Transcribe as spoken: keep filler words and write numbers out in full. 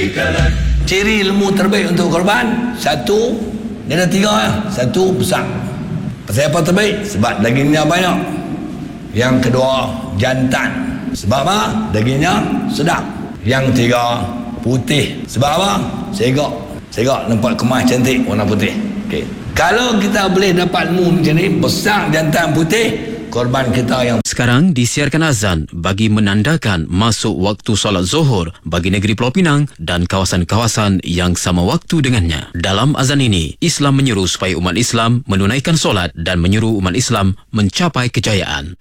Ciri ilmu terbaik untuk korban, satu, dia ada tiga ya. Satu, besar. Pasal apa terbaik? Sebab dagingnya banyak. Yang kedua, jantan. Sebab apa? Dagingnya sedap. Yang tiga, putih. Sebab apa? Segak. Segak nampak kemas cantik warna putih. Okey. Kalau kita boleh dapat ilmu macam ni, besar jantan putih, korban kita yang... Sekarang disiarkan azan bagi menandakan masuk waktu solat zuhur bagi negeri Pulau Pinang dan kawasan-kawasan yang sama waktu dengannya. Dalam azan ini, Islam menyeru supaya umat Islam menunaikan solat dan menyuruh umat Islam mencapai kejayaan.